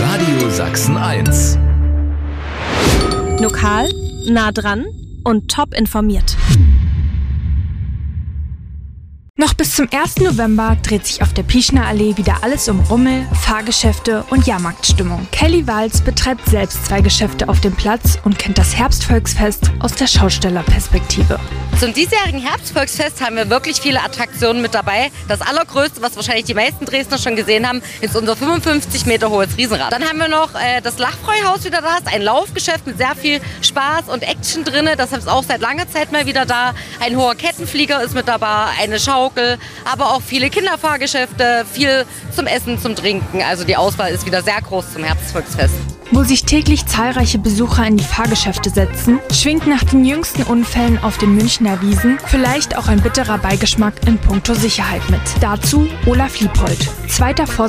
Radio Sachsen 1. Lokal, nah dran und top informiert. Noch bis zum 1. November dreht sich auf der Pieschner Allee wieder alles um Rummel, Fahrgeschäfte und Jahrmarktstimmung. Kelly Walz betreibt selbst 2 Geschäfte auf dem Platz und kennt das Herbstvolksfest aus der Schaustellerperspektive. Zum diesjährigen Herbstvolksfest haben wir wirklich viele Attraktionen mit dabei. Das allergrößte, was wahrscheinlich die meisten Dresdner schon gesehen haben, ist unser 55 Meter hohes Riesenrad. Dann haben wir noch das Lachfreuhaus wieder da, ist ein Laufgeschäft mit sehr viel Spaß und Action drin. Das ist auch seit langer Zeit mal wieder da. Ein hoher Kettenflieger ist mit dabei, eine Schaukel, aber auch viele Kinderfahrgeschäfte, viel zum Essen, zum Trinken. Also die Auswahl ist wieder sehr groß zum Herbstvolksfest. Wo sich täglich zahlreiche Besucher in die Fahrgeschäfte setzen, schwingt nach den jüngsten Unfällen auf den Münchner Wiesen vielleicht auch ein bitterer Beigeschmack in puncto Sicherheit mit. Dazu Olaf Liebold, zweiter